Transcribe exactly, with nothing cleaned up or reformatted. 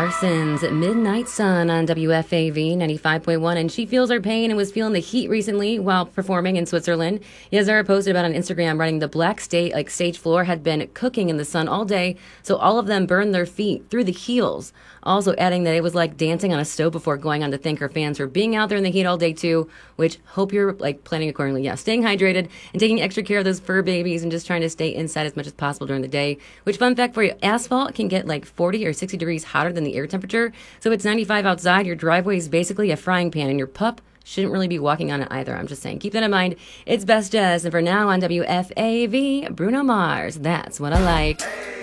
Parsons at Midnight Sun on W F A V ninety-five point one, and she feels her pain and was feeling the heat recently while performing in Switzerland. Yazara posted about on Instagram, writing the black state like stage floor had been cooking in the sun all day, so all of them burned their feet through the heels. Also adding that it was like dancing on a stove before going on to thank her fans for being out there in the heat all day too, which hope you're like planning accordingly. Yeah, staying hydrated and taking extra care of those fur babies and just trying to stay inside as much as possible during the day. Which, fun fact for you, asphalt can get like forty or sixty degrees hotter than the air temperature. So if it's ninety-five outside, your driveway is basically a frying pan and your pup shouldn't really be walking on it either. I'm just saying, keep that in mind. It's Best Jazz, and for now on W F A V, Bruno Mars, That's What I Like.